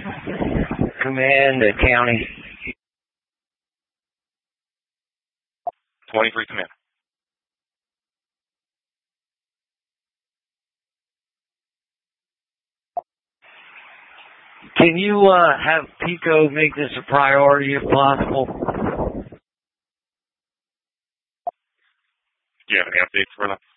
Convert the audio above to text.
Command the county. 23 command. Can you have Pico make this a priority if possible? Do you have any updates for them?